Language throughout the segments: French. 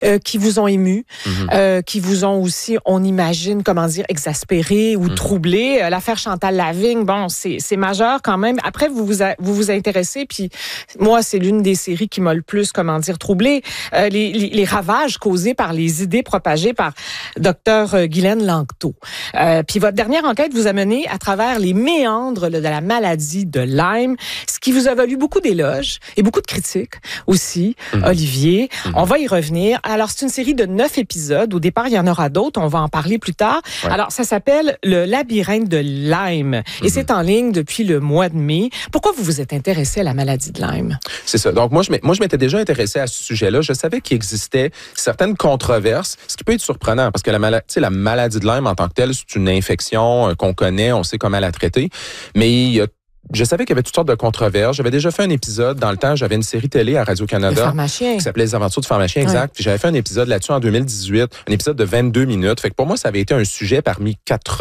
qui vous ont ému, qui vous ont aussi, on imagine, exaspéré ou troublé. L'affaire Chantal Lavigne, bon, c'est majeur quand même. Après, vous vous intéressez, puis moi, c'est l'une des séries qui m'a le plus, troublé. Les ravages causés par les idées propagées par Dr Guylaine Langto. Puis votre dernière enquête vous a mené à travers les méandres de la maladie de Lyme, ce qui vous a valu beaucoup d'éloges et beaucoup de critiques aussi, Olivier. On va y revenir. Alors, c'est une série de 9 épisodes. Au départ, il y en aura d'autres. On va en parler plus tard. Ouais. Alors, ça s'appelle Le labyrinthe de Lyme et c'est en ligne depuis le mois de mai. Pourquoi vous vous êtes intéressé à la maladie de Lyme? C'est ça. Donc, moi, je m'étais déjà intéressé à ce sujet-là. Je savais qu'il existait certaines controverses, ce qui peut être surprenant parce que la maladie de Lyme en tant que telle, c'est une infection qu'on connaît, on sait comment la traiter, mais je savais qu'il y avait toutes sortes de controverses. J'avais déjà fait un épisode dans le temps. J'avais une série télé à Radio-Canada qui s'appelait Les Aventures du pharmacien, exact. Ouais. Puis j'avais fait un épisode là-dessus en 2018, un épisode de 22 minutes. Fait que pour moi, ça avait été un sujet parmi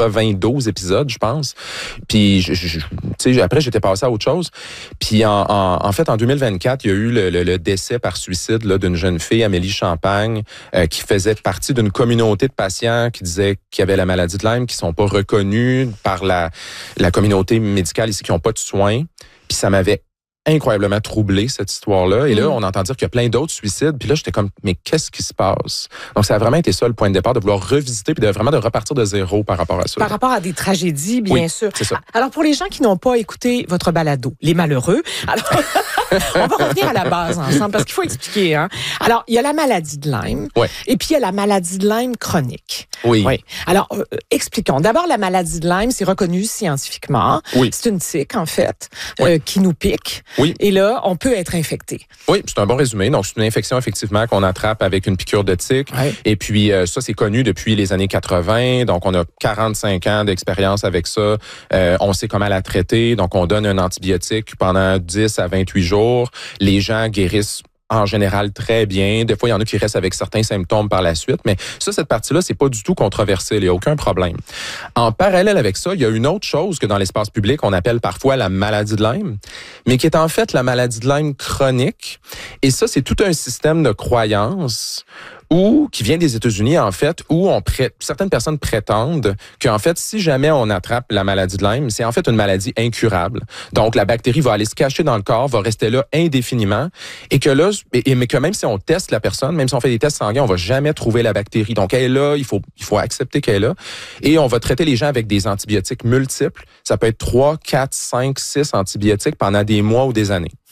92 épisodes, je pense. Puis, après, j'étais passé à autre chose. Puis, en fait, en 2024, il y a eu le décès par suicide là, d'une jeune fille, Amélie Champagne, qui faisait partie d'une communauté de patients qui disaient qu'il y avait la maladie de Lyme, qui sont pas reconnus par la communauté médicale ici, qui n'ont pas de soins. Puis ça m'avait incroyablement troublé, cette histoire-là. Et là, on entend dire qu'il y a plein d'autres suicides. Puis là, j'étais comme, mais qu'est-ce qui se passe? Donc, ça a vraiment été ça, le point de départ, de vouloir revisiter puis de repartir de zéro par rapport à ça. Par rapport à des tragédies, bien sûr. C'est ça. Alors, pour les gens qui n'ont pas écouté votre balado, les malheureux, alors, on va revenir à la base ensemble parce qu'il faut expliquer. Hein? Alors, il y a la maladie de Lyme et puis il y a la maladie de Lyme chronique. Oui. Alors, expliquons. D'abord, la maladie de Lyme, c'est reconnu scientifiquement. Oui. C'est une tique, en fait, qui nous pique. Oui. Et là, on peut être infecté. Oui, c'est un bon résumé. Donc, c'est une infection, effectivement, qu'on attrape avec une piqûre de tique. Oui. Et puis, ça, c'est connu depuis les années 80. Donc, on a 45 ans d'expérience avec ça. On sait comment la traiter. Donc, on donne un antibiotique pendant 10 à 28 jours. Les gens guérissent en général très bien. Des fois, il y en a qui restent avec certains symptômes par la suite. Mais ça, cette partie-là, c'est pas du tout controversé. Il n'y a aucun problème. En parallèle avec ça, il y a une autre chose que dans l'espace public, on appelle parfois la maladie de Lyme, mais qui est en fait la maladie de Lyme chronique. Et ça, c'est tout un système de croyances qui vient des États-Unis, en fait, où certaines personnes prétendent qu'en fait, si jamais on attrape la maladie de Lyme, c'est en fait une maladie incurable. Donc, la bactérie va aller se cacher dans le corps, va rester là indéfiniment, et que là, mais que même si on teste la personne, même si on fait des tests sanguins, on va jamais trouver la bactérie. Donc, elle est là, il faut accepter qu'elle est là, et on va traiter les gens avec des antibiotiques multiples. Ça peut être 3, 4, 5, 6 antibiotiques pendant des mois ou des années.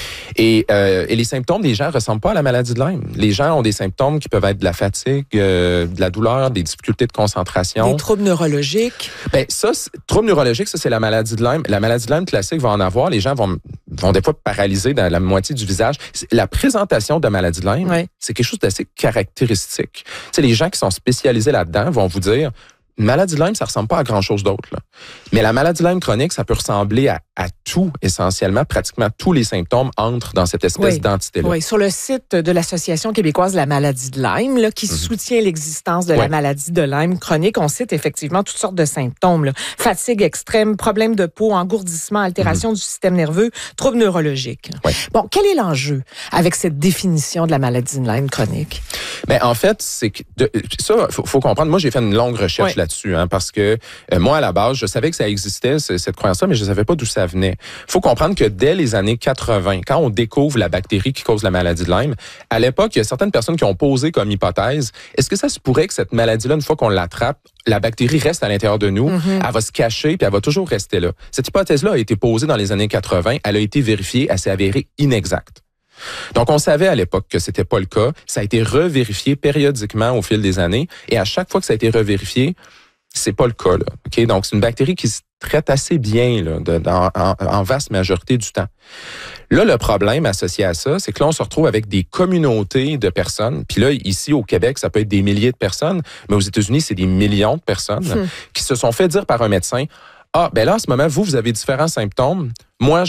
Et les symptômes des gens ressemblent pas à la maladie de Lyme. Les gens ont des symptômes qui peuvent être de la fatigue, de la douleur, des difficultés de concentration. Des troubles neurologiques. Troubles neurologiques, ça, c'est la maladie de Lyme. La maladie de Lyme classique va en avoir. Les gens vont des fois paralyser dans la moitié du visage. La présentation de maladie de Lyme, c'est quelque chose d'assez caractéristique. Tu sais, les gens qui sont spécialisés là-dedans vont vous dire, une maladie de Lyme, ça ressemble pas à grand-chose d'autre, là. Mais la maladie de Lyme chronique, ça peut ressembler à tout, essentiellement. Pratiquement tous les symptômes entrent dans cette espèce d'entité-là. Oui, sur le site de l'Association québécoise de la maladie de Lyme, là, qui soutient l'existence de la maladie de Lyme chronique, on cite effectivement toutes sortes de symptômes. Là. Fatigue extrême, problèmes de peau, engourdissement, altération du système nerveux, troubles neurologiques. Oui. Bon, quel est l'enjeu avec cette définition de la maladie de Lyme chronique? Ben, en fait, c'est que ça, faut comprendre. Moi, j'ai fait une longue recherche là-dessus, parce que moi, à la base, je savais que ça existait, cette croyance-là, mais je ne savais pas d'où ça venait. Il faut comprendre que dès les années 80, quand on découvre la bactérie qui cause la maladie de Lyme, à l'époque, il y a certaines personnes qui ont posé comme hypothèse, est-ce que ça se pourrait que cette maladie-là, une fois qu'on l'attrape, la bactérie reste à l'intérieur de nous, elle va se cacher, puis elle va toujours rester là. Cette hypothèse-là a été posée dans les années 80, elle a été vérifiée, elle s'est avérée inexacte. Donc, on savait à l'époque que c'était pas le cas. Ça a été revérifié périodiquement au fil des années. Et à chaque fois que ça a été revérifié, c'est pas le cas, là. OK? Donc, c'est une bactérie qui se traite assez bien, là, en vaste majorité du temps. Là, le problème associé à ça, c'est que là, on se retrouve avec des communautés de personnes. Puis là, ici, au Québec, ça peut être des milliers de personnes. Mais aux États-Unis, c'est des millions de personnes qui se sont fait dire par un médecin, ben là, en ce moment, vous avez différents symptômes. Moi,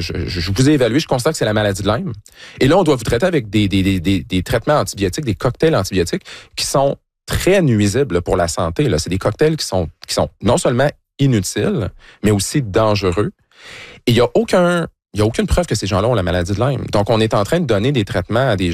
je vous ai évalué, je constate que c'est la maladie de Lyme. Et là, on doit vous traiter avec des traitements antibiotiques, des cocktails antibiotiques qui sont très nuisibles pour la santé. Là. C'est des cocktails qui sont non seulement inutiles, mais aussi dangereux. Et il y a aucune preuve que ces gens-là ont la maladie de Lyme. Donc, on est en train de donner des traitements à des gens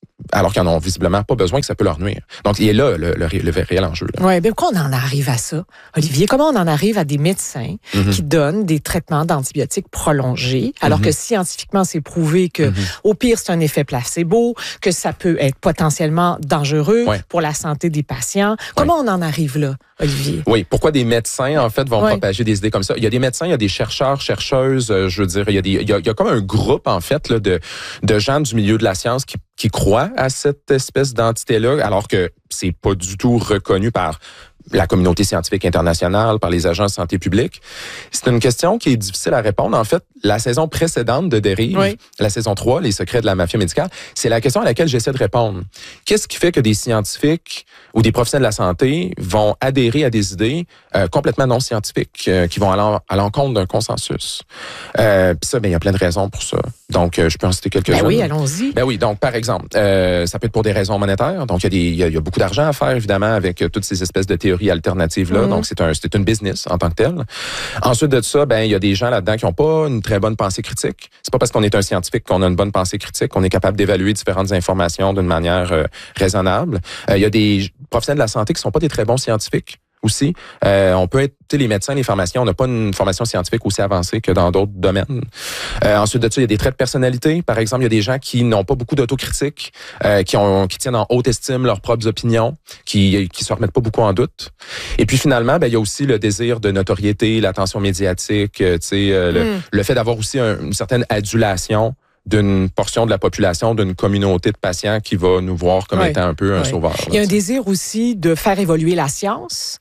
alors qu'ils n'en ont visiblement pas besoin, que ça peut leur nuire. Donc, il est là le réel enjeu. Oui, bien pourquoi on en arrive à ça? Olivier, comment on en arrive à des médecins qui donnent des traitements d'antibiotiques prolongés, alors que scientifiquement, c'est prouvé que au pire, c'est un effet placebo, que ça peut être potentiellement dangereux pour la santé des patients. Comment on en arrive là, Olivier? Oui, pourquoi des médecins, en fait, vont propager des idées comme ça? Il y a des médecins, il y a des chercheurs, chercheuses, je veux dire, il y a comme un groupe, en fait, là, de gens du milieu de la science qui croient à cette espèce d'entité-là, alors que c'est pas du tout reconnu par la communauté scientifique internationale, par les agences de santé publique. C'est une question qui est difficile à répondre. En fait, la saison précédente de Dérive, la saison 3, Les secrets de la mafia médicale, c'est la question à laquelle j'essaie de répondre. Qu'est-ce qui fait que des scientifiques ou des professionnels de la santé vont adhérer à des idées complètement non scientifiques, qui vont à l'encontre d'un consensus? Puis ça, il y a plein de raisons pour ça. Donc, je peux en citer quelques-unes. Ben oui, allons-y. Ben oui, donc, par exemple, ça peut être pour des raisons monétaires. Donc, il y a beaucoup d'argent à faire, évidemment, avec toutes ces espèces de théories alternatives-là. Donc, c'est une business en tant que tel. Ensuite de ça, il y a des gens là-dedans qui n'ont pas une très bonne pensée critique. C'est pas parce qu'on est un scientifique qu'on a une bonne pensée critique, qu'on est capable d'évaluer différentes informations d'une manière raisonnable. Il y a des professionnels de la santé qui sont pas des très bons scientifiques aussi. On peut être, les médecins, les pharmaciens, on n'a pas une formation scientifique aussi avancée que dans d'autres domaines. Ensuite de ça, il y a des traits de personnalité. Par exemple, il y a des gens qui n'ont pas beaucoup d'autocritique, qui tiennent en haute estime leurs propres opinions, qui se remettent pas beaucoup en doute. Et puis finalement, il y a aussi le désir de notoriété, l'attention médiatique, le fait d'avoir aussi une certaine adulation d'une portion de la population, d'une communauté de patients qui va nous voir comme étant un peu un sauveur. Il y a un désir aussi de faire évoluer la science,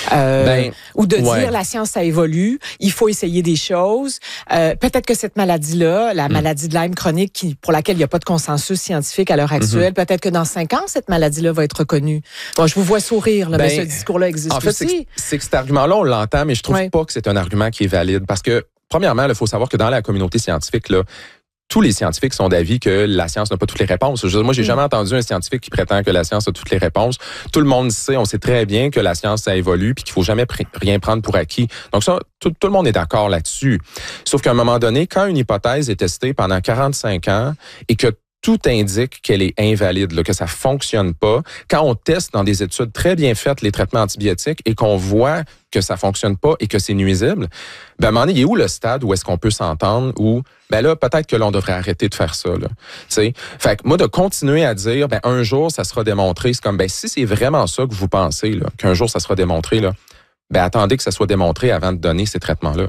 ou de dire la science, ça évolue, il faut essayer des choses. Peut-être que cette maladie-là, la maladie de Lyme chronique, pour laquelle il n'y a pas de consensus scientifique à l'heure actuelle, peut-être que dans 5 ans, cette maladie-là va être reconnue. Bon, je vous vois sourire, là, mais ce discours-là existe aussi. En fait, c'est que cet argument-là, on l'entend, mais je trouve pas que c'est un argument qui est valide. Parce que, premièrement, il faut savoir que dans la communauté scientifique, là, tous les scientifiques sont d'avis que la science n'a pas toutes les réponses. Moi, j'ai jamais entendu un scientifique qui prétend que la science a toutes les réponses. Tout le monde sait, on sait très bien que la science, ça évolue puis qu'il faut jamais rien prendre pour acquis. Donc ça, tout le monde est d'accord là-dessus. Sauf qu'à un moment donné, quand une hypothèse est testée pendant 45 ans et que tout indique qu'elle est invalide, là, que ça fonctionne pas. Quand on teste dans des études très bien faites les traitements antibiotiques et qu'on voit que ça fonctionne pas et que c'est nuisible, à un moment donné, il est où le stade où est-ce qu'on peut s'entendre où, là, peut-être que l'on devrait arrêter de faire ça, là. Fait que moi, de continuer à dire, un jour, ça sera démontré, c'est comme, si c'est vraiment ça que vous pensez, là, qu'un jour, ça sera démontré, là, attendez que ça soit démontré avant de donner ces traitements-là.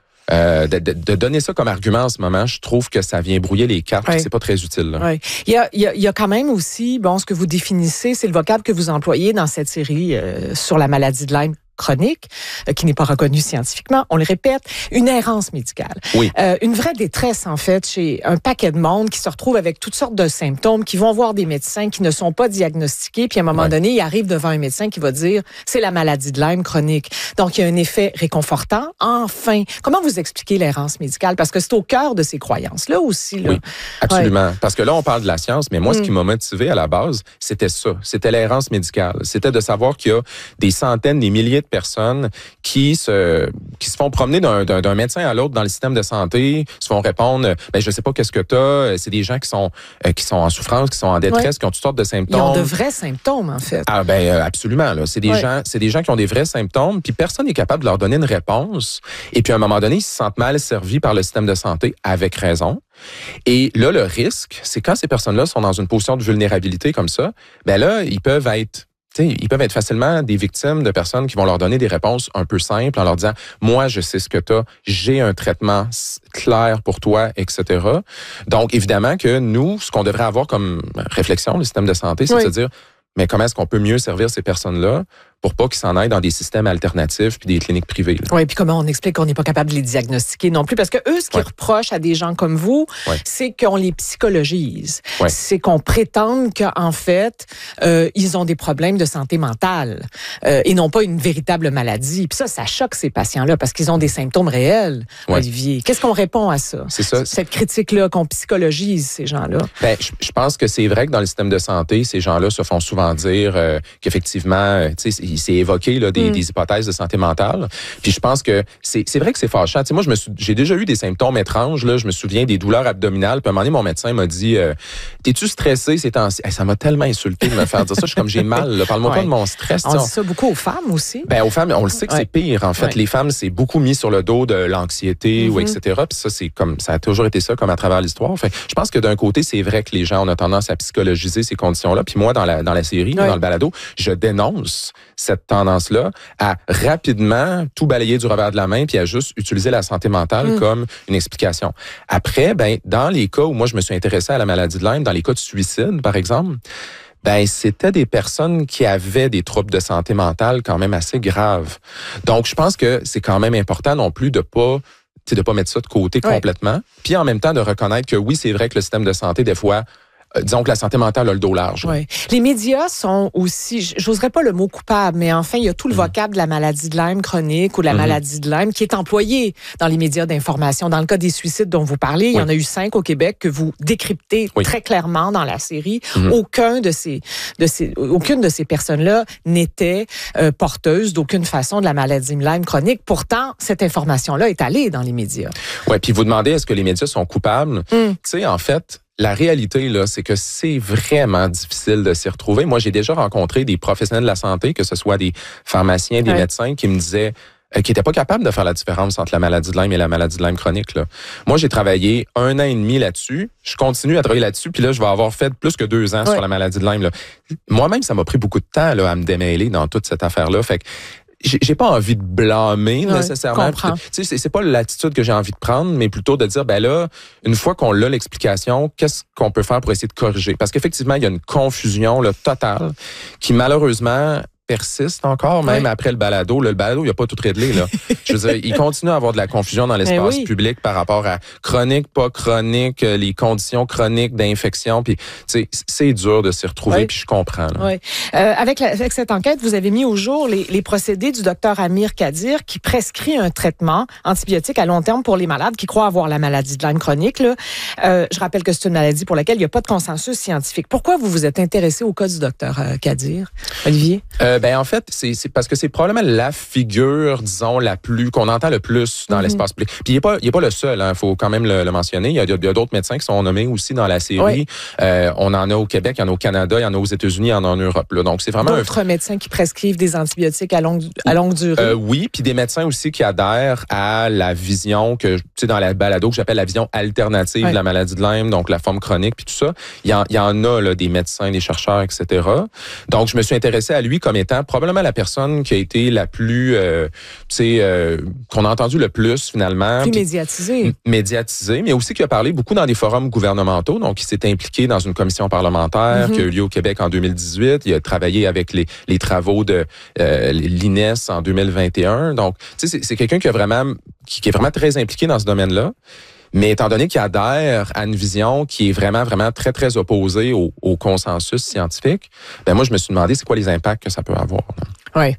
De donner ça comme argument en ce moment, je trouve que ça vient brouiller les cartes. C'est pas très utile. Là. Il y a quand même aussi, ce que vous définissez, c'est le vocable que vous employez dans cette série sur la maladie de Lyme chronique, qui n'est pas reconnue scientifiquement, on le répète, une errance médicale. Oui. Une vraie détresse, en fait, chez un paquet de monde qui se retrouve avec toutes sortes de symptômes, qui vont voir des médecins qui ne sont pas diagnostiqués, puis à un moment donné, ils arrivent devant un médecin qui va dire « c'est la maladie de Lyme chronique ». Donc, il y a un effet réconfortant. Enfin, comment vous expliquez l'errance médicale? Parce que c'est au cœur de ces croyances-là aussi. Là. Oui, absolument. Parce que là, on parle de la science, mais moi, ce qui m'a motivé à la base, c'était ça. C'était l'errance médicale. C'était de savoir qu'il y a des centaines, des milliers de personnes qui se font promener d'un médecin à l'autre dans le système de santé, se font répondre je sais pas qu'est-ce que t'as. C'est des gens qui sont en souffrance, qui sont en détresse, qui ont toutes sortes de symptômes. Ils ont de vrais symptômes en fait. Ah absolument là, c'est des gens qui ont des vrais symptômes, puis personne n'est capable de leur donner une réponse. Et puis à un moment donné, ils se sentent mal servis par le système de santé avec raison. Et là le risque, c'est quand ces personnes-là sont dans une position de vulnérabilité comme ça, là ils peuvent être facilement des victimes de personnes qui vont leur donner des réponses un peu simples en leur disant « Moi, je sais ce que tu as, j'ai un traitement clair pour toi, etc. » Donc, évidemment que nous, ce qu'on devrait avoir comme réflexion, le système de santé, c'est de se dire « Mais comment est-ce qu'on peut mieux servir ces personnes-là pour pas qu'ils s'en aillent dans des systèmes alternatifs puis des cliniques privées. Là. Oui, puis comment on explique qu'on n'est pas capable de les diagnostiquer non plus? Parce que eux, ce qu'ils reprochent à des gens comme vous, c'est qu'on les psychologise. C'est qu'on prétende qu'en fait, ils ont des problèmes de santé mentale et non pas une véritable maladie. Puis ça choque ces patients-là parce qu'ils ont des symptômes réels, Olivier. Qu'est-ce qu'on répond à ça? C'est ça. Cette critique-là, qu'on psychologise ces gens-là? Ben, je pense que c'est vrai que dans le système de santé, ces gens-là se font souvent dire qu'effectivement, tu sais, il s'est évoqué là, des hypothèses de santé mentale. Puis je pense que c'est vrai que c'est fâchant. Tu sais, moi, j'ai déjà eu des symptômes étranges. Là, je me souviens des douleurs abdominales. Puis à un moment donné, mon médecin m'a dit t'es-tu stressé ces temps-ci? Ça m'a tellement insulté de me faire dire ça. Je suis comme j'ai mal. Parle-moi pas de mon stress. On dit ça beaucoup aux femmes aussi. Ben aux femmes, on le sait que c'est pire. En fait, les femmes, c'est beaucoup mis sur le dos de l'anxiété ou etc. Puis ça, c'est comme ça a toujours été ça comme à travers l'histoire. Enfin, je pense que d'un côté, c'est vrai que les gens ont tendance à psychologiser ces conditions-là. Puis moi, dans la série, dans le balado, je dénonce cette tendance-là à rapidement tout balayer du revers de la main puis à juste utiliser la santé mentale comme une explication. Après, ben dans les cas où moi je me suis intéressé à la maladie de Lyme, dans les cas de suicide, par exemple, ben c'était des personnes qui avaient des troubles de santé mentale quand même assez graves. Donc, je pense que c'est quand même important non plus de pas mettre ça de côté complètement, puis en même temps de reconnaître que oui, c'est vrai que le système de santé, des fois, disons que la santé mentale a le dos large. Oui. Les médias sont aussi, j'oserais pas le mot coupable, mais enfin, il y a tout le vocable de la maladie de Lyme chronique ou de la maladie de Lyme qui est employé dans les médias d'information. Dans le cas des suicides dont vous parlez, il y en a eu 5 au Québec que vous décryptez très clairement dans la série. Aucune de ces personnes-là n'était porteuse d'aucune façon de la maladie de Lyme chronique. Pourtant, cette information-là est allée dans les médias. Oui, puis vous demandez est-ce que les médias sont coupables? Tu sais, en fait, la réalité, là, c'est que c'est vraiment difficile de s'y retrouver. Moi, j'ai déjà rencontré des professionnels de la santé, que ce soit des pharmaciens, des médecins, qui me disaient qui n'étaient pas capables de faire la différence entre la maladie de Lyme et la maladie de Lyme chronique. Là. Moi, j'ai travaillé 1 an et demi là-dessus. Je continue à travailler là-dessus, puis là, je vais avoir fait plus que 2 ans sur la maladie de Lyme. Là. Moi-même, ça m'a pris beaucoup de temps là, à me démêler dans toute cette affaire-là. Fait que j'ai pas envie de blâmer nécessairement. Tu sais, c'est pas l'attitude que j'ai envie de prendre, mais plutôt de dire, ben là, une fois qu'on a l'explication, qu'est-ce qu'on peut faire pour essayer de corriger? Parce qu'effectivement, il y a une confusion là, totale qui, malheureusement, persiste encore, même après le balado. Le balado, il n'y a pas tout réglé. Là. Je veux dire, il continue à avoir de la confusion dans l'espace public par rapport à chronique, pas chronique, les conditions chroniques d'infection. Puis, tu sais, c'est dur de s'y retrouver, puis je comprends. Là. Avec cette enquête, vous avez mis au jour les procédés du docteur Amir Kadir qui prescrit un traitement antibiotique à long terme pour les malades qui croient avoir la maladie de Lyme chronique. Là. Je rappelle que c'est une maladie pour laquelle il n'y a pas de consensus scientifique. Pourquoi vous vous êtes intéressé au cas du docteur Kadir, Olivier? Ben en fait, c'est parce que c'est probablement la figure, disons, la plus qu'on entend le plus dans l'espace public. Puis il est pas le seul, hein, faut quand même le mentionner. Il y a d'autres médecins qui sont nommés aussi dans la série. On en a au Québec, il y en a au Canada, il y en a aux États-Unis, il y en a en Europe. Là. Donc c'est vraiment d'autres médecins qui prescrivent des antibiotiques à longue durée. Oui, puis des médecins aussi qui adhèrent à la vision que tu sais dans la balado que j'appelle la vision alternative de la maladie de Lyme, donc la forme chronique puis tout ça. Il y en a là, des médecins, des chercheurs, etc. Donc je me suis intéressé à lui comme étant probablement la personne qui a été la plus, qu'on a entendu le plus finalement. Plus médiatisée. Médiatisée, mais aussi qui a parlé beaucoup dans des forums gouvernementaux. Donc, il s'est impliqué dans une commission parlementaire qui a eu lieu au Québec en 2018. Il a travaillé avec les travaux de l'INES en 2021. Donc, tu sais, c'est quelqu'un qui est vraiment très impliqué dans ce domaine-là. Mais étant donné qu'il adhère à une vision qui est vraiment, vraiment très, très opposée au consensus scientifique, ben moi, je me suis demandé c'est quoi les impacts que ça peut avoir. Oui.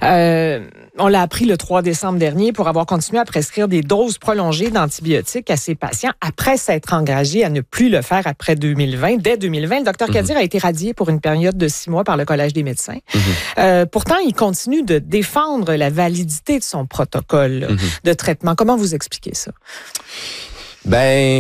On l'a appris le 3 décembre dernier pour avoir continué à prescrire des doses prolongées d'antibiotiques à ses patients après s'être engagé à ne plus le faire après 2020. Dès 2020, le docteur Kadir a été radié pour une période de 6 mois par le Collège des médecins. Pourtant, il continue de défendre la validité de son protocole de traitement. Comment vous expliquez ça? Ben,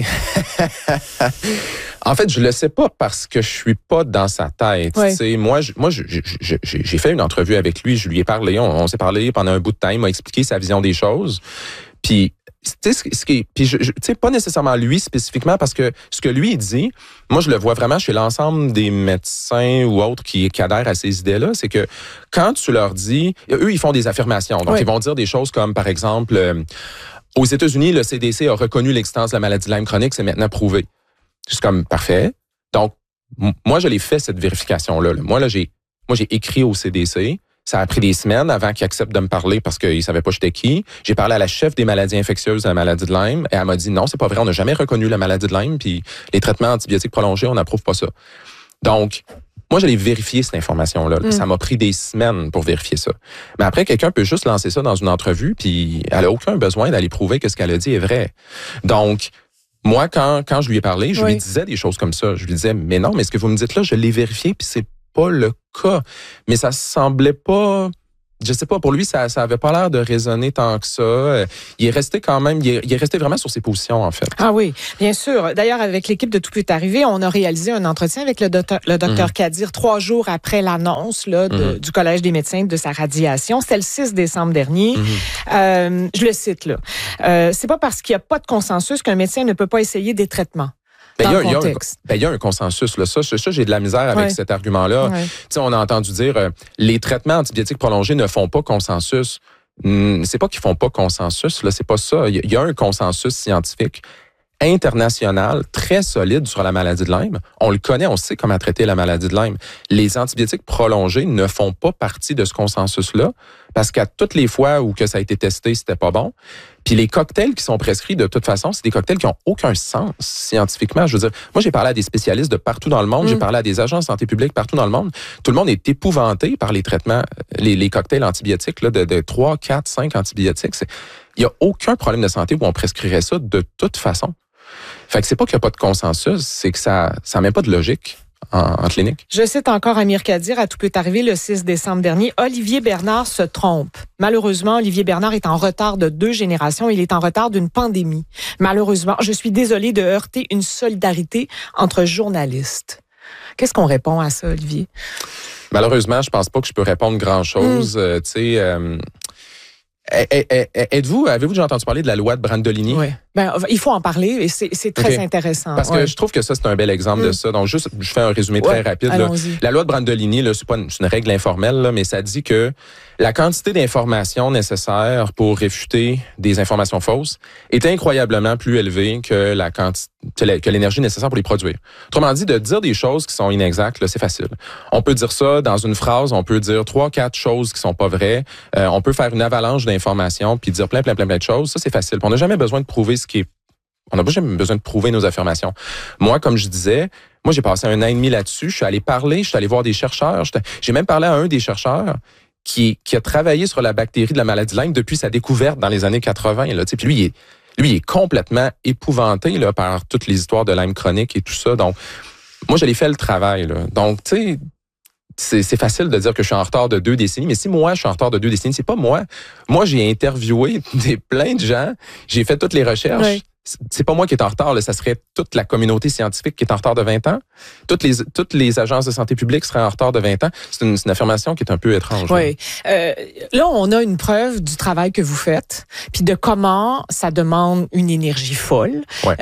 en fait, je le sais pas parce que je suis pas dans sa tête. Ouais. Moi, j'ai fait une entrevue avec lui, je lui ai parlé, on s'est parlé pendant un bout de temps, il m'a expliqué sa vision des choses. Puis, tu sais, pas nécessairement lui spécifiquement, parce que ce que lui dit, moi, je le vois vraiment chez l'ensemble des médecins ou autres qui adhèrent à ces idées-là, c'est que quand tu leur dis, eux, ils font des affirmations. Donc, ils vont dire des choses comme, par exemple, aux États-Unis, le CDC a reconnu l'existence de la maladie de Lyme chronique, c'est maintenant prouvé. C'est comme parfait. Donc, moi, je l'ai fait, cette vérification-là. Moi, j'ai écrit au CDC. Ça a pris des semaines avant qu'ils acceptent de me parler parce qu'ils savaient pas j'étais qui. J'ai parlé à la chef des maladies infectieuses de la maladie de Lyme et elle m'a dit non, c'est pas vrai, on n'a jamais reconnu la maladie de Lyme, puis les traitements antibiotiques prolongés, on n'approuve pas ça. Donc, moi, j'allais vérifier cette information-là. Ça m'a pris des semaines pour vérifier ça. Mais après, quelqu'un peut juste lancer ça dans une entrevue, puis elle a aucun besoin d'aller prouver que ce qu'elle a dit est vrai. Donc, moi, quand je lui ai parlé, je lui disais des choses comme ça. Je lui disais, mais non, mais ce que vous me dites là, je l'ai vérifié, puis c'est pas le cas. Mais ça semblait pas je sais pas, pour lui, ça avait pas l'air de résonner tant que ça. Il est resté quand même, il est resté vraiment sur ses positions, en fait. Ah oui, bien sûr. D'ailleurs, avec l'équipe de Tout peut arriver, on a réalisé un entretien avec le docteur Kadir 3 jours après l'annonce là, du Collège des médecins de sa radiation. C'était le 6 décembre dernier. Je le cite, là. C'est pas parce qu'il n'y a pas de consensus qu'un médecin ne peut pas essayer des traitements. Il y a un consensus. Là. Ça, j'ai de la misère avec cet argument-là. Ouais. On a entendu dire les traitements antibiotiques prolongés ne font pas consensus. C'est pas qu'ils font pas consensus. Là, c'est pas ça. Il y a un consensus scientifique international très solide sur la maladie de Lyme. On le connaît, on sait comment traiter la maladie de Lyme. Les antibiotiques prolongés ne font pas partie de ce consensus-là parce qu'à toutes les fois où que ça a été testé, c'était pas bon. Puis les cocktails qui sont prescrits, de toute façon, c'est des cocktails qui ont aucun sens scientifiquement. Je veux dire, moi, j'ai parlé à des spécialistes de partout dans le monde, j'ai parlé à des agents de santé publique partout dans le monde. Tout le monde est épouvanté par les traitements, les cocktails antibiotiques là, de 3, 4, 5 antibiotiques. Il n'y a aucun problème de santé où on prescrirait ça de toute façon. Fait que c'est pas qu'il n'y a pas de consensus, c'est que ça n'a même pas de logique en clinique. Je cite encore Amir Kadir à Tout peut arriver le 6 décembre dernier. Olivier Bernard se trompe. Malheureusement, Olivier Bernard est en retard de 2 générations. Il est en retard d'une pandémie. Malheureusement, je suis désolée de heurter une solidarité entre journalistes. Qu'est-ce qu'on répond à ça, Olivier? Malheureusement, je pense pas que je peux répondre grand-chose. Avez-vous déjà entendu parler de la loi de Brandolini? Oui. Il faut en parler et c'est très intéressant. Parce que je trouve que ça, c'est un bel exemple de ça. Donc, juste, je fais un résumé très rapide. Là. La loi de Brandolini, là, c'est une règle informelle, là, mais ça dit que la quantité d'informations nécessaires pour réfuter des informations fausses est incroyablement plus élevée que que l'énergie nécessaire pour les produire. Autrement dit, de dire des choses qui sont inexactes, là, c'est facile. On peut dire ça dans une phrase, on peut dire 3, 4 choses qui sont pas vraies. On peut faire une avalanche d'informations puis dire plein de choses. Ça, c'est facile. On n'a jamais besoin de prouver on n'a pas jamais besoin de prouver nos affirmations. Moi, comme je disais, j'ai passé 1 an et demi là-dessus. Je suis allé parler, je suis allé voir des chercheurs. J'ai même parlé à un des chercheurs qui a travaillé sur la bactérie de la maladie de Lyme depuis sa découverte dans les années 80. Là, puis lui, il est complètement épouvanté là, par toutes les histoires de Lyme chronique et tout ça. Donc, moi, je l'ai fait le travail. Là. Donc, tu sais, c'est facile de dire que je suis en retard de 2 décennies, mais si moi, je suis en retard de 2 décennies, c'est pas moi. Moi, j'ai interviewé plein de gens, j'ai fait toutes les recherches. Oui. C'est pas moi qui est en retard, là, ça serait toute la communauté scientifique qui est en retard de 20 ans. Toutes les agences de santé publique seraient en retard de 20 ans. C'est une affirmation qui est un peu étrange. Oui. Là, on a une preuve du travail que vous faites, puis de comment ça demande une énergie folle. Ouais.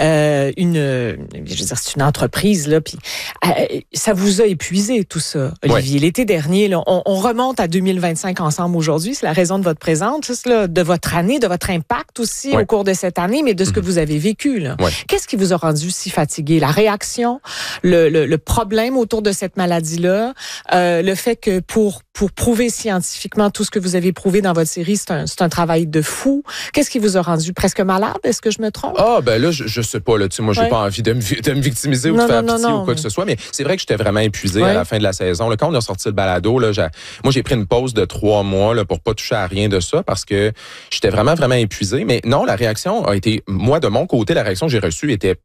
Je veux dire, c'est une entreprise, là, puis ça vous a épuisé, tout ça, Olivier. Ouais. L'été dernier, là, on remonte à 2025 ensemble aujourd'hui. C'est la raison de votre présence, juste, là, de votre année, de votre impact aussi au cours de cette année, mais de ce que vous avez vécu. Là. Ouais. Qu'est-ce qui vous a rendu si fatigué? La réaction, le problème autour de cette maladie-là, le fait que pour prouver scientifiquement tout ce que vous avez prouvé dans votre série, c'est un travail de fou. Qu'est-ce qui vous a rendu presque malade? Est-ce que je me trompe? Ah, ben là, je sais pas. Là, moi, j'ai pas envie de me victimiser ou de faire pitié ou quoi que ce soit, mais c'est vrai que j'étais vraiment épuisé à la fin de la saison. Là, quand on a sorti le balado, là, moi, j'ai pris une pause de 3 mois là, pour pas toucher à rien de ça parce que j'étais vraiment, vraiment épuisé. Mais non, la réaction a été, moi, de mon côté, la réaction que j'ai reçue était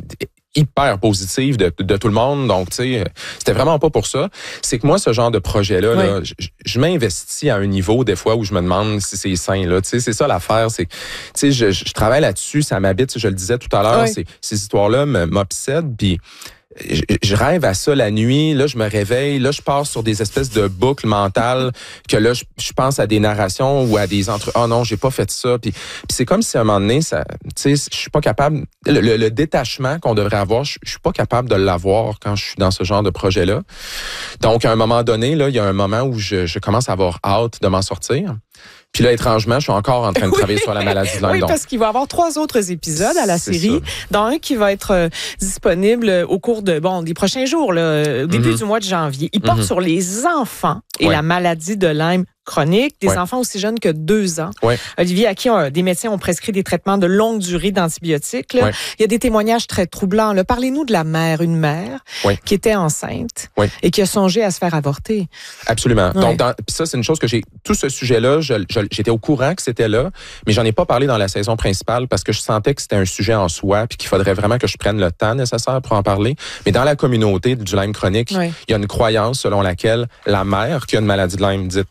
hyper positive de tout le monde. Donc, tu sais, c'était vraiment pas pour ça. C'est que moi, ce genre de projet-là, là, je m'investis à un niveau, des fois, où je me demande si c'est sain, là. Tu sais, c'est ça l'affaire. C'est, tu sais, je travaille là-dessus, ça m'habite, je le disais tout à l'heure, ces histoires-là m'obsèdent, puis je rêve à ça la nuit, là je me réveille, là je pars sur des espèces de boucles mentales que là je pense à des narrations ou à des non, j'ai pas fait ça, puis c'est comme si à un moment donné ça, tu sais, je suis pas capable, le détachement qu'on devrait avoir, je suis pas capable de l'avoir quand je suis dans ce genre de projet-là. Donc à un moment donné là, il y a un moment où je commence à avoir hâte de m'en sortir. Puis là, étrangement, je suis encore en train de travailler sur la maladie de Lyme. Oui, parce qu'il va y avoir 3 autres épisodes à la série, dont un qui va être disponible au cours des prochains jours, là, au début du mois de janvier. Il porte sur les enfants et la maladie de Lyme chronique, des enfants aussi jeunes que 2 ans. Ouais. Olivier, à qui des médecins ont prescrit des traitements de longue durée d'antibiotiques. Là. Ouais. Il y a des témoignages très troublants. Là. Parlez-nous de une mère qui était enceinte et qui a songé à se faire avorter. Absolument. Ouais. Donc, puis ça, c'est une chose que tout ce sujet-là, j'étais au courant que c'était là, mais j'en ai pas parlé dans la saison principale parce que je sentais que c'était un sujet en soi puis qu'il faudrait vraiment que je prenne le temps nécessaire pour en parler. Mais dans la communauté du Lyme chronique, il y a une croyance selon laquelle la mère qui a une maladie de Lyme dite chronique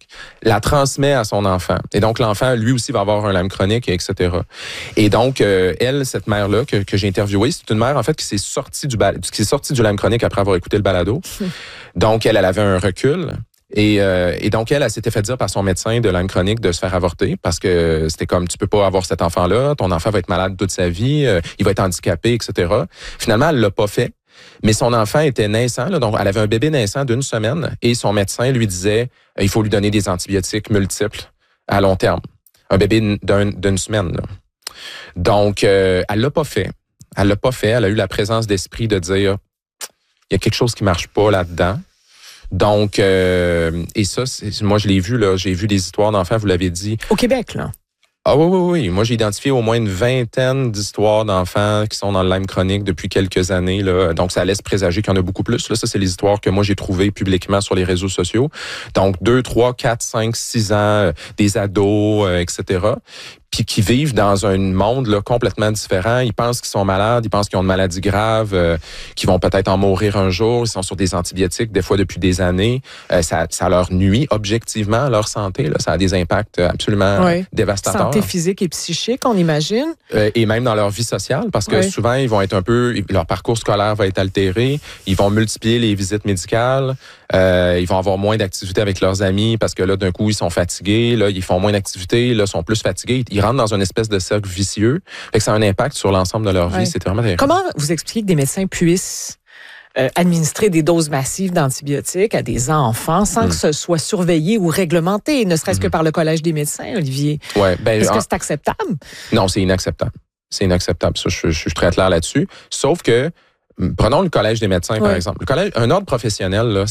chronique, la transmet à son enfant. Et donc, l'enfant, lui aussi, va avoir un Lyme chronique, etc. Et donc, elle, cette mère-là que j'ai interviewée, c'est une mère, en fait, qui s'est sortie du Lyme chronique après avoir écouté le balado. Donc, elle avait un recul. Et donc, elle s'était fait dire par son médecin de Lyme chronique de se faire avorter parce que c'était comme, tu peux pas avoir cet enfant-là, ton enfant va être malade toute sa vie, il va être handicapé, etc. Finalement, elle l'a pas fait. Mais son enfant était naissant, là, donc elle avait un bébé naissant d'1 semaine et son médecin lui disait il faut lui donner des antibiotiques multiples à long terme. Un bébé d'une semaine. Là. Donc, elle l'a pas fait. Elle l'a pas fait. Elle a eu la présence d'esprit de dire il y a quelque chose qui marche pas là-dedans. Donc, et ça, moi je l'ai vu, là, j'ai vu des histoires d'enfants, vous l'avez dit. Au Québec, là? Ah oui. Moi, j'ai identifié au moins une 20aine d'histoires d'enfants qui sont dans le Lyme chronique depuis quelques années. Là. Donc, ça laisse présager qu'il y en a beaucoup plus. Là, ça, c'est les histoires que moi, j'ai trouvées publiquement sur les réseaux sociaux. Donc, 2, 3, 4, 5, 6 ans, des ados, etc., puis qui vivent dans un monde là, complètement différent. Ils pensent qu'ils sont malades, ils pensent qu'ils ont une maladie grave, qu'ils vont peut-être en mourir un jour. Ils sont sur des antibiotiques, des fois depuis des années. Ça leur nuit objectivement à leur santé. Là. Ça a des impacts absolument dévastateurs. Santé physique et psychique, on imagine. Et même dans leur vie sociale, parce que souvent, ils vont être leur parcours scolaire va être altéré. Ils vont multiplier les visites médicales. Ils vont avoir moins d'activités avec leurs amis parce que là, d'un coup, ils sont fatigués. Là, ils font moins d'activités. Là, ils sont plus fatigués. Ils rentrent dans une espèce de cercle vicieux. Fait que ça a un impact sur l'ensemble de leur vie. C'est vraiment terrible. Comment vous expliquez que des médecins puissent administrer des doses massives d'antibiotiques à des enfants sans que ce soit surveillé ou réglementé, ne serait-ce que par le Collège des médecins, Olivier? Est-ce que c'est acceptable? Non, c'est inacceptable. C'est inacceptable. Ça, je suis très clair là-dessus. Sauf que, prenons le Collège des médecins, par exemple. Un ordre professionnel, là,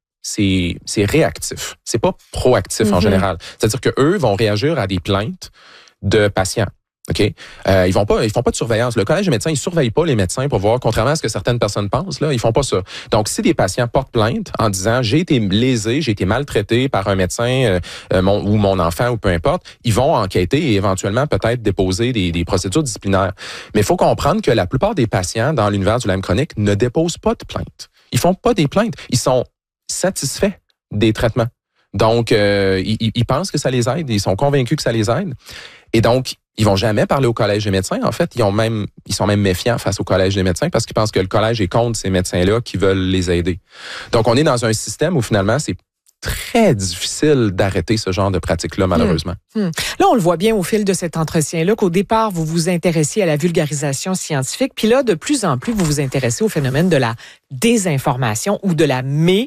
c'est réactif. C'est pas proactif en général. C'est-à-dire que eux vont réagir à des plaintes de patients. OK? Ils font pas de surveillance. Le Collège des médecins, ils surveillent pas les médecins pour voir, contrairement à ce que certaines personnes pensent, là, ils font pas ça. Donc, si des patients portent plainte en disant j'ai été lésé, j'ai été maltraité par un médecin ou mon enfant ou peu importe, ils vont enquêter et éventuellement peut-être déposer des procédures disciplinaires. Mais il faut comprendre que la plupart des patients dans l'univers du Lyme chronique ne déposent pas de plainte. Ils font pas des plaintes. Ils sont satisfaits des traitements. Donc, ils pensent que ça les aide. Ils sont convaincus que ça les aide. Et donc, ils vont jamais parler au Collège des médecins. En fait, ils sont même méfiants face au Collège des médecins parce qu'ils pensent que le Collège est contre ces médecins-là qui veulent les aider. Donc, on est dans un système où finalement, c'est très difficile d'arrêter ce genre de pratique-là, malheureusement. Là, on le voit bien au fil de cet entretien-là qu'au départ, vous vous intéressiez à la vulgarisation scientifique, puis là, de plus en plus, vous vous intéressez au phénomène de la désinformation ou de la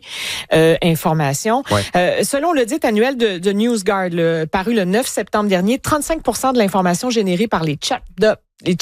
méinformation. Selon l'audit annuel de NewsGuard, paru le 9 septembre dernier, 35% de l'information générée par les chatbots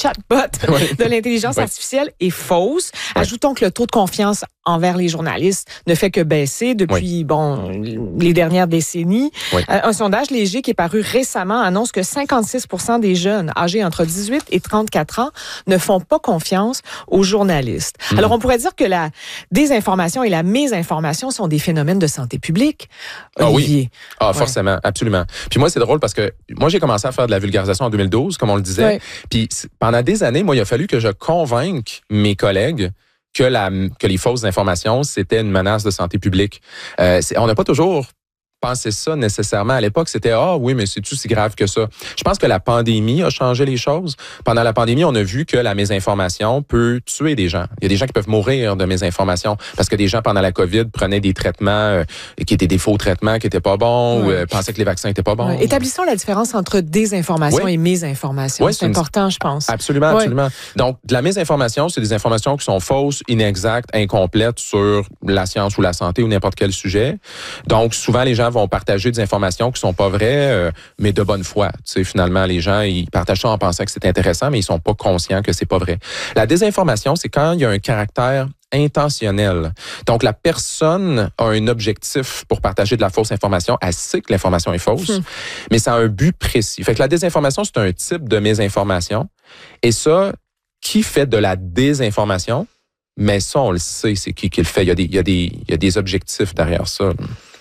de l'intelligence artificielle est fausse. Ajoutons que le taux de confiance envers les journalistes ne fait que baisser depuis les dernières décennies. Un sondage léger qui est paru récemment annonce que 56% des jeunes âgés entre 18 et 34 ans ne font pas confiance aux journalistes. Alors, on pourrait dire que la désinformation et la mésinformation sont des phénomènes de santé publique, Olivier. Forcément, absolument. Puis moi, c'est drôle parce que moi, j'ai commencé à faire de la vulgarisation en 2012, comme on le disait. Puis pendant des années, moi, il a fallu que je convainque mes collègues que les fausses informations, c'était une menace de santé publique. On n'a pas toujours pensé ça nécessairement. À l'époque, c'était « Ah oui, mais c'est-tu si grave que ça? » Je pense que la pandémie a changé les choses. Pendant la pandémie, on a vu que la mésinformation peut tuer des gens. Il y a des gens qui peuvent mourir de mésinformation parce que des gens, pendant la COVID, prenaient des traitements qui étaient des faux traitements qui étaient pas bons ou pensaient que les vaccins étaient pas bons. Établissons la différence entre désinformation et mésinformation. C'est important, je pense. Absolument, absolument. Donc, de la mésinformation, c'est des informations qui sont fausses, inexactes, incomplètes sur la science ou la santé ou n'importe quel sujet. Donc, souvent, les gens vont partager des informations qui sont pas vraies, mais de bonne foi. Tu sais, finalement, les gens, ils partagent ça en pensant que c'est intéressant, mais ils sont pas conscients que c'est pas vrai. La désinformation, c'est quand il y a un caractère intentionnel. Donc, la personne a un objectif pour partager de la fausse information. Elle sait que l'information est fausse, mais ça a un but précis. Fait que la désinformation, c'est un type de mésinformation. Et ça, qui fait de la désinformation? Mais ça, on le sait, c'est qui le fait. Il y a des objectifs derrière ça.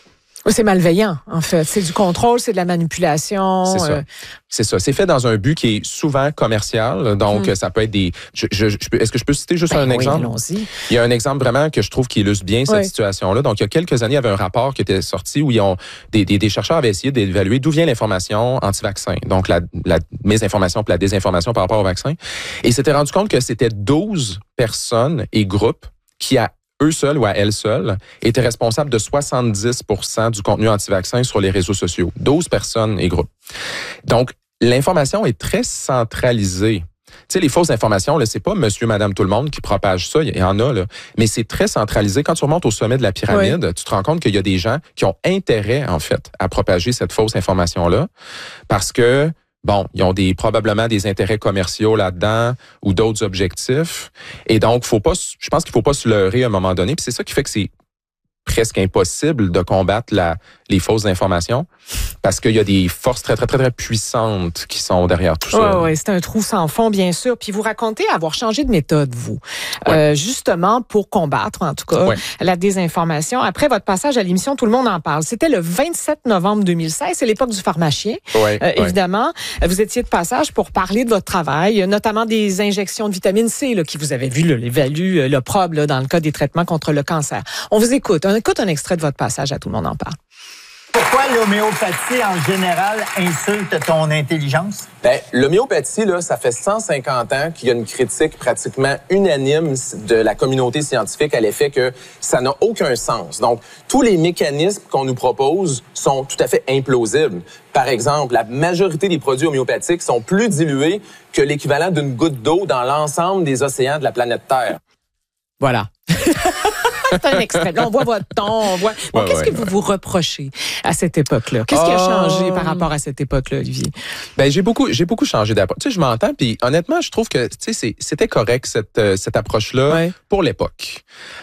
C'est malveillant, en fait. C'est du contrôle, c'est de la manipulation. C'est ça. C'est ça. C'est fait dans un but qui est souvent commercial. Donc, ça peut être des... Est-ce que je peux citer juste un exemple? Allons-y. Il y a un exemple vraiment que je trouve qui illustre bien cette situation-là. Donc, il y a quelques années, il y avait un rapport qui était sorti où des chercheurs avaient essayé d'évaluer d'où vient l'information anti-vaccin. Donc, la mésinformation et la désinformation par rapport au vaccin. Et ils s'étaient rendu compte que c'était 12 personnes et groupes qui, à eux seuls ou à elles seules, étaient responsables de 70% du contenu anti-vaccin sur les réseaux sociaux. 12 personnes et groupes. Donc, l'information est très centralisée. Tu sais, les fausses informations, là, c'est pas monsieur, madame, tout le monde qui propage ça. Il y en a, là. Mais c'est très centralisé. Quand tu remontes au sommet de la pyramide, tu te rends compte qu'il y a des gens qui ont intérêt, en fait, à propager cette fausse information-là parce que bon, ils ont probablement des intérêts commerciaux là-dedans ou d'autres objectifs. Et donc, je pense qu'il faut pas se leurrer à un moment donné. Puis c'est ça qui fait que c'est presque impossible de combattre les fausses informations parce qu'il y a des forces très, très, très, très puissantes qui sont derrière tout ça. Oui, c'est un trou sans fond, bien sûr. Puis vous racontez avoir changé de méthode, vous, justement pour combattre, en tout cas, la désinformation. Après votre passage à l'émission Tout le monde en parle, c'était le 27 novembre 2016, c'est l'époque du pharmacien, évidemment. Vous étiez de passage pour parler de votre travail, notamment des injections de vitamine C là, qui vous avez vu l'évalue l'opprobre là, dans le cas des traitements contre le cancer. On vous écoute. On écoute un extrait de votre passage à Tout le monde en parle. Pourquoi l'homéopathie, en général, insulte ton intelligence? Bien, l'homéopathie, là, ça fait 150 ans qu'il y a une critique pratiquement unanime de la communauté scientifique à l'effet que ça n'a aucun sens. Donc, tous les mécanismes qu'on nous propose sont tout à fait implausibles. Par exemple, la majorité des produits homéopathiques sont plus dilués que l'équivalent d'une goutte d'eau dans l'ensemble des océans de la planète Terre. Voilà. C'est un extrait. Là, on voit votre ton, on voit... Bon, qu'est-ce que vous reprochez à cette époque-là? Qu'est-ce qui a changé par rapport à cette époque-là, Olivier? Ben, j'ai beaucoup changé d'approche. Tu sais, je m'entends, puis honnêtement, je trouve que, tu sais, c'était correct, cette approche-là, pour l'époque.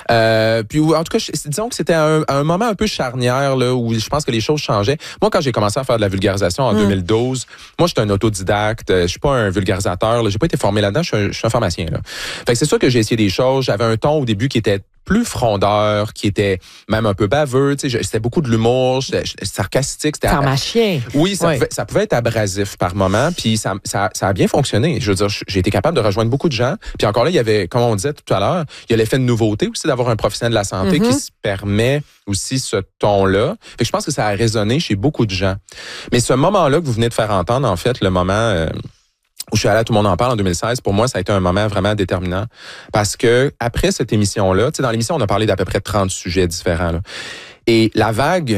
Puis, en tout cas, disons que c'était un moment un peu charnière, là, où je pense que les choses changeaient. Moi, quand j'ai commencé à faire de la vulgarisation en 2012, moi, j'étais un autodidacte, je suis pas un vulgarisateur, là, j'ai pas été formé là-dedans, je suis un pharmacien, là. Fait que c'est sûr que j'ai essayé des choses, j'avais un ton au début qui était plus frondeur, qui était même un peu baveux. Tu sais, c'était beaucoup de l'humour, c'était sarcastique. Pharmacien. Oui, ça pouvait être abrasif par moment, puis ça a bien fonctionné. Je veux dire, j'ai été capable de rejoindre beaucoup de gens. Puis encore là, il y avait, comme on disait tout à l'heure, il y a l'effet de nouveauté aussi d'avoir un professionnel de la santé qui se permet aussi ce ton-là. Fait que je pense que ça a résonné chez beaucoup de gens. Mais ce moment-là que vous venez de faire entendre, en fait, le moment... où je suis allé à Tout le monde en parle en 2016, pour moi, ça a été un moment vraiment déterminant. Parce que après cette émission-là, tu sais, dans l'émission, on a parlé d'à peu près 30 sujets différents, là. Et la vague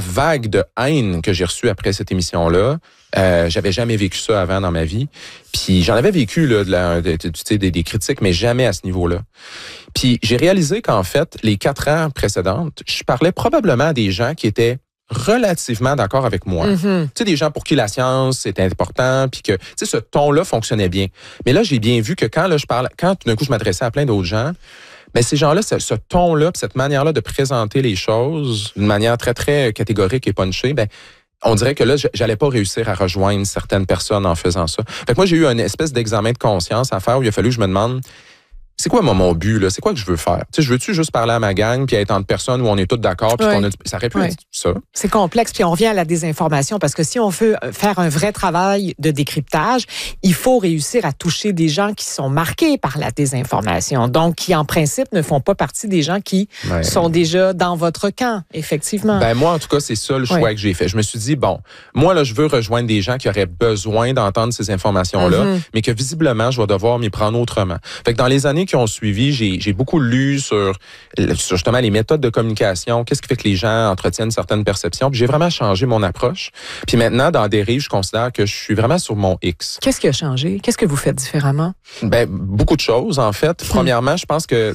de haine que j'ai reçue après cette émission-là, j'avais jamais vécu ça avant dans ma vie. Puis j'en avais vécu là, des critiques, mais jamais à ce niveau-là. Puis j'ai réalisé qu'en fait, les 4 ans précédentes, je parlais probablement à des gens qui étaient relativement d'accord avec moi. Tu sais, des gens pour qui la science est important, puis que, tu sais, ce ton-là fonctionnait bien. Mais là, j'ai bien vu que quand tout d'un coup, je m'adressais à plein d'autres gens, ben ces gens-là, ce ton-là, puis cette manière-là de présenter les choses d'une manière très, très catégorique et punchée, ben on dirait que là, j'allais pas réussir à rejoindre certaines personnes en faisant ça. Fait que moi, j'ai eu une espèce d'examen de conscience à faire où il a fallu que je me demande, c'est quoi mon but, là? C'est quoi que je veux faire? Tu sais, je veux-tu juste parler à ma gang puis être entre personnes où on est tous d'accord puis ça aurait pu être ça. C'est complexe puis on revient à la désinformation parce que si on veut faire un vrai travail de décryptage, il faut réussir à toucher des gens qui sont marqués par la désinformation. Donc, qui, en principe, ne font pas partie des gens qui sont déjà dans votre camp, effectivement. Ben, moi, en tout cas, c'est ça le choix que j'ai fait. Je me suis dit, bon, moi, là, je veux rejoindre des gens qui auraient besoin d'entendre ces informations-là, mais que visiblement, je vais devoir m'y prendre autrement. Fait que dans les années qui ont suivi, j'ai beaucoup lu sur justement les méthodes de communication, qu'est-ce qui fait que les gens entretiennent certaines perceptions. Puis j'ai vraiment changé mon approche. Puis maintenant, dans Dérive, je considère que je suis vraiment sur mon X. Qu'est-ce qui a changé? Qu'est-ce que vous faites différemment? Ben, beaucoup de choses, en fait. Premièrement, je pense que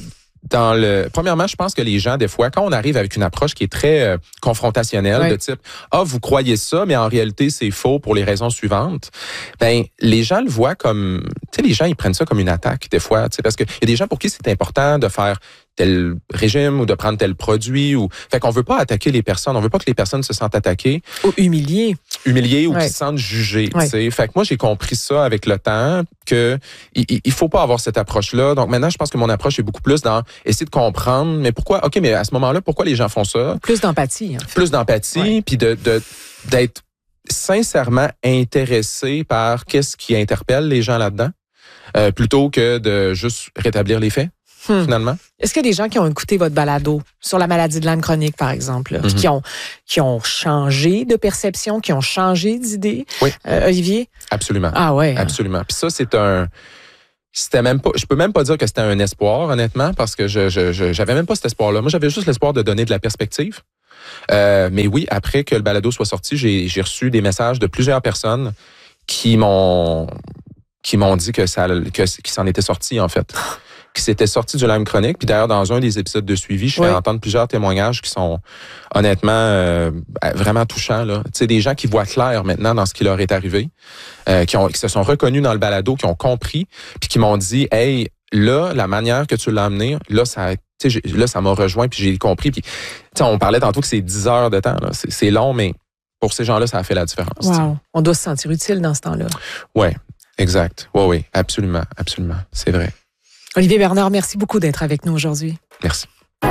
les gens, des fois, quand on arrive avec une approche qui est très confrontationnelle, de type « Ah, vous croyez ça, mais en réalité, c'est faux pour les raisons suivantes », ben les gens le voient comme... Tu sais, les gens, ils prennent ça comme une attaque, des fois, tu sais, parce qu'il y a des gens pour qui c'est important de faire tel régime ou de prendre tel produit. Fait qu'on veut pas attaquer les personnes. On veut pas que les personnes se sentent attaquées. Ou humiliées. Humiliées ou qui se sentent jugées. Fait que moi, j'ai compris ça avec le temps, que il faut pas avoir cette approche-là. Donc maintenant, je pense que mon approche est beaucoup plus dans essayer de comprendre, mais pourquoi, OK, mais à ce moment-là, pourquoi les gens font ça? Plus d'empathie. En fait. Plus d'empathie, puis d'être sincèrement intéressé par qu'est-ce qui interpelle les gens là-dedans, plutôt que de juste rétablir les faits, finalement. Est-ce qu'il y a des gens qui ont écouté votre balado sur la maladie de Lyme chronique, par exemple, là, qui ont changé de perception, qui ont changé d'idée? Oui. Olivier? Absolument. Ah ouais. Absolument. Puis ça, c'était même pas, je peux même pas dire que c'était un espoir, honnêtement, parce que j'avais même pas cet espoir-là. Moi, j'avais juste l'espoir de donner de la perspective. Mais oui, après que le balado soit sorti, j'ai reçu des messages de plusieurs personnes qui m'ont dit que qui s'en était sorti, en fait. Qui s'était sorti du Lyme chronique. Puis d'ailleurs, dans un des épisodes de suivi, je fais entendre plusieurs témoignages qui sont honnêtement vraiment touchants. Tu sais, des gens qui voient clair maintenant dans ce qui leur est arrivé, qui se sont reconnus dans le balado, qui ont compris, puis qui m'ont dit, hey, là, la manière que tu l'as amené, là, ça m'a rejoint, puis j'ai compris. Puis, on parlait tantôt que c'est 10 heures de temps. Là. C'est long, mais pour ces gens-là, ça a fait la différence. Wow. On doit se sentir utile dans ce temps-là. Oui, exact. Oui, absolument, absolument. C'est vrai. Olivier Bernard, merci beaucoup d'être avec nous aujourd'hui. Merci.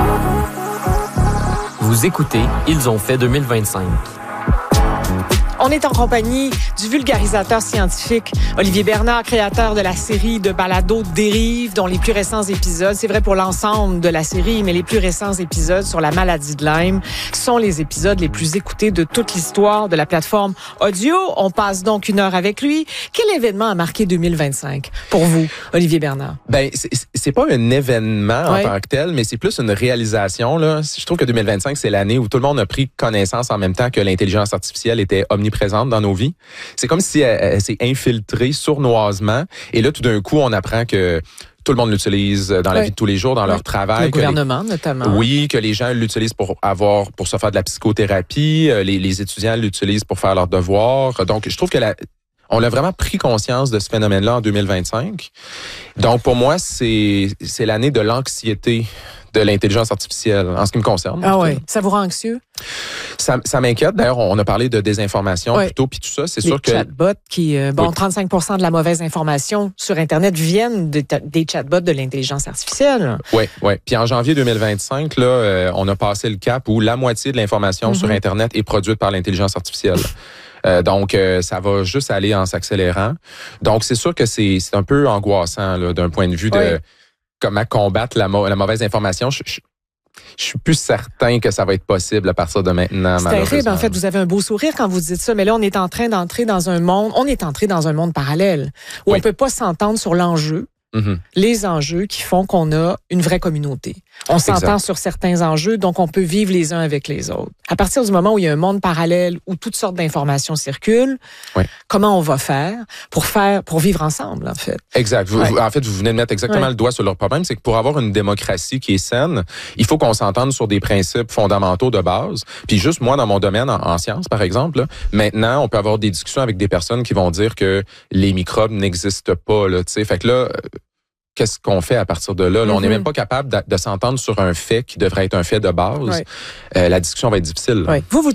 Vous écoutez Ils ont fait 2025. On est en compagnie du vulgarisateur scientifique Olivier Bernard, créateur de la série de balados Dérive, dont les plus récents épisodes, c'est vrai pour l'ensemble de la série, mais les plus récents épisodes sur la maladie de Lyme sont les épisodes les plus écoutés de toute l'histoire de la plateforme audio. On passe donc 1 heure avec lui. Quel événement a marqué 2025 pour vous, Olivier Bernard? Ben, c'est pas un événement en tant que tel, mais c'est plus une réalisation, là. Je trouve que 2025, c'est l'année où tout le monde a pris connaissance en même temps que l'intelligence artificielle était omniprésente dans nos vies. C'est comme si elle s'est infiltrée sournoisement. Et là, tout d'un coup, on apprend que tout le monde l'utilise dans la vie de tous les jours, dans leur travail. Le gouvernement, notamment. Oui, que les gens l'utilisent pour se faire de la psychothérapie. Les étudiants l'utilisent pour faire leurs devoirs. Donc, je trouve que on a vraiment pris conscience de ce phénomène-là en 2025. Donc, pour moi, c'est l'année de l'anxiété de l'intelligence artificielle, en ce qui me concerne. Ah oui, ça vous rend anxieux? Ça m'inquiète. D'ailleurs, on a parlé de désinformation plus tôt, puis tout ça. C'est sûr que... Les chatbots qui... 35% de la mauvaise information sur Internet viennent des chatbots de l'intelligence artificielle. Oui. Puis en janvier 2025, là, on a passé le cap où la moitié de l'information sur Internet est produite par l'intelligence artificielle. Donc, ça va juste aller en s'accélérant. Donc, c'est sûr que c'est un peu angoissant là, d'un point de vue de comment combattre la mauvaise information. Je suis plus certain que ça va être possible à partir de maintenant, malheureusement. C'est terrible. En fait, vous avez un beau sourire quand vous dites ça, mais là, on est en train d'entrer dans un monde parallèle où on peut pas s'entendre sur l'enjeu. Les enjeux qui font qu'on a une vraie communauté. On s'entend sur certains enjeux, donc on peut vivre les uns avec les autres. À partir du moment où il y a un monde parallèle où toutes sortes d'informations circulent, comment on va faire pour vivre ensemble, en fait? Exact. En fait, vous venez de mettre exactement le doigt sur leur problème, c'est que pour avoir une démocratie qui est saine, il faut qu'on s'entende sur des principes fondamentaux de base. Puis juste moi, dans mon domaine en sciences, par exemple, là, maintenant, on peut avoir des discussions avec des personnes qui vont dire que les microbes n'existent pas. Là, fait que là, qu'est-ce qu'on fait à partir de là? Là, on n'est même pas capable de s'entendre sur un fait qui devrait être un fait de base. La discussion va être difficile.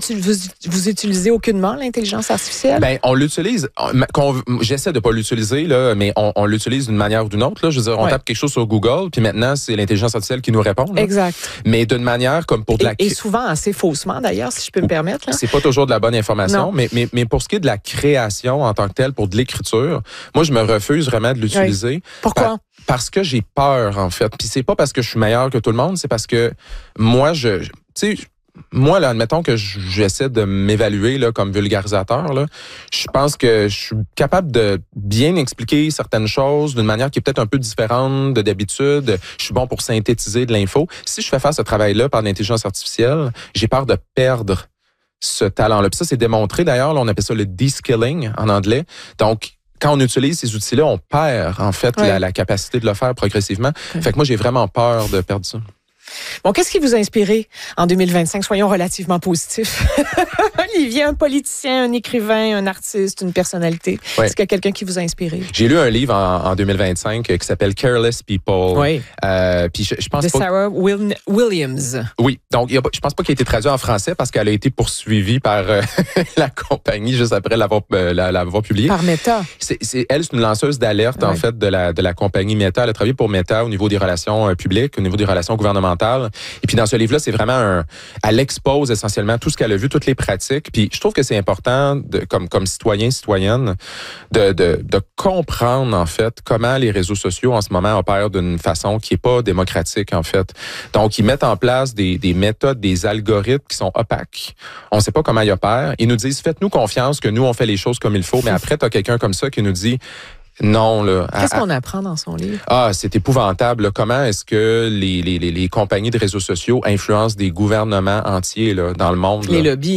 Vous utilisez aucunement l'intelligence artificielle? Ben, on l'utilise. J'essaie de pas l'utiliser, là, mais on l'utilise d'une manière ou d'une autre. Là. Je veux dire, on tape quelque chose sur Google, puis maintenant, c'est l'intelligence artificielle qui nous répond. Là. Exact. Mais d'une manière comme pour de la... Et souvent assez faussement, d'ailleurs, si je peux me permettre. Là. C'est pas toujours de la bonne information, mais pour ce qui est de la création en tant que telle, pour de l'écriture, moi, je me refuse vraiment de l'utiliser. Pourquoi? Parce que j'ai peur, en fait. Puis c'est pas parce que je suis meilleur que tout le monde, c'est parce que moi, moi, là, admettons que j'essaie de m'évaluer là, comme vulgarisateur, là, je pense que je suis capable de bien expliquer certaines choses d'une manière qui est peut-être un peu différente de d'habitude. Je suis bon pour synthétiser de l'info. Si je fais faire ce travail-là par l'intelligence artificielle, j'ai peur de perdre ce talent-là. Puis ça, c'est démontré d'ailleurs. Là, on appelle ça le de-skilling en anglais. Donc, quand on utilise ces outils-là, on perd en fait la capacité de le faire progressivement. Fait que moi, j'ai vraiment peur de perdre ça. Bon, qu'est-ce qui vous a inspiré en 2025? Soyons relativement positifs. Olivier, un politicien, un écrivain, un artiste, une personnalité. Ouais. Est-ce qu'il y a quelqu'un qui vous a inspiré? J'ai lu un livre en 2025 qui s'appelle Careless People. Oui. Puis je pense De pas. Sarah Williams. Oui, donc je pense pas qu'il a été traduit en français parce qu'elle a été poursuivie par la compagnie juste après l'avoir publié. Par Meta. C'est une lanceuse d'alerte en fait de la compagnie Meta. Elle a travaillé pour Meta au niveau des relations publiques, au niveau des relations gouvernementales. Et puis dans ce livre-là, c'est vraiment elle expose essentiellement tout ce qu'elle a vu, toutes les pratiques. Puis je trouve que c'est important, comme citoyen, citoyenne, de comprendre en fait comment les réseaux sociaux en ce moment opèrent d'une façon qui est pas démocratique en fait. Donc ils mettent en place des méthodes, des algorithmes qui sont opaques. On ne sait pas comment ils opèrent. Ils nous disent faites-nous confiance que nous on fait les choses comme il faut. Mais après tu as quelqu'un comme ça qui nous dit non, là. Qu'est-ce qu'on apprend dans son livre? Ah, c'est épouvantable, là. Comment est-ce que les compagnies de réseaux sociaux influencent des gouvernements entiers, là, dans le monde, là? Les lobbies.